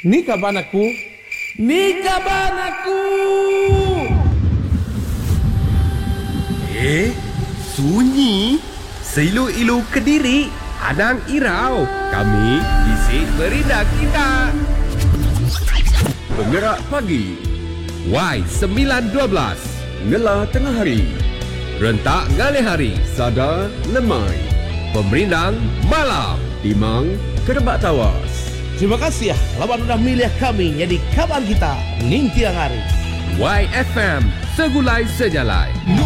Ni kaban aku. Ni kaban aku. Sunyi. Seilu-ilu Kediri. Adang Irau. Kami isi berita kita. Penggerak pagi. Y912. Ngela tengah hari. Rentak ngalih hari. Sada lemai. Pemerindang malam. Timang kerebak tawas. Terima kasih ya lawan udah milih kami jadi kaban kita ning tiang hari. YFM Segulai Sejalai.